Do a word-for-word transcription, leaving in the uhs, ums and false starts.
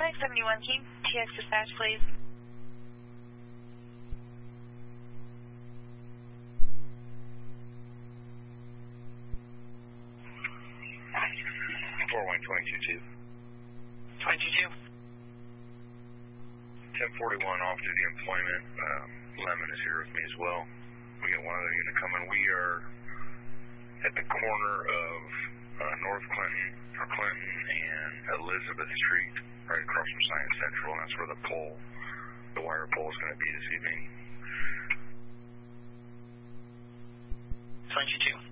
five seventy-one team, T X dispatch, please. four one twenty-two two. twenty-two two. ten forty-one off duty employment. Um, Lemon is here with me as well. We got one other unit coming. We are at the corner of uh, North Clinton, or Clinton and Elizabeth Street, right across from Science Central, and that's where the pole, the wire pole is going to be this evening. twenty-two two.